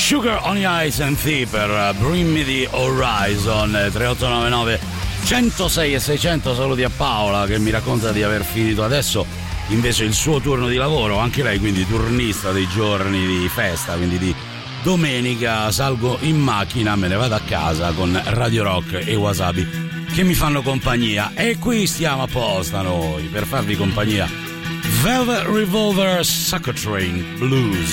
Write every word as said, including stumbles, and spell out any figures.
Sugar on the Ice and Tea per uh, Bring Me the Horizon. Tre otto nove nove uno zero sei e seicento. Saluti a Paola che mi racconta di aver finito adesso invece il suo turno di lavoro, anche lei quindi turnista dei giorni di festa, quindi di domenica. Salgo in macchina, me ne vado a casa con Radio Rock e Wasabi che mi fanno compagnia, e qui stiamo apposta noi per farvi compagnia. Velvet Revolver, Sucker Train Blues.